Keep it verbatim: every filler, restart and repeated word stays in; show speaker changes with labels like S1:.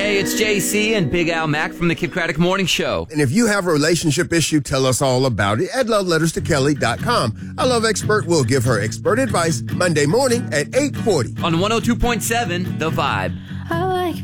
S1: Hey, it's J C and Big Al Mack from the Kip Craddock Morning Show.
S2: And if you have a relationship issue, tell us all about it at love letters to kelly dot com. Our love expert will give her expert advice Monday morning at eight forty.
S1: On one oh two point seven, The Vibe.
S3: I like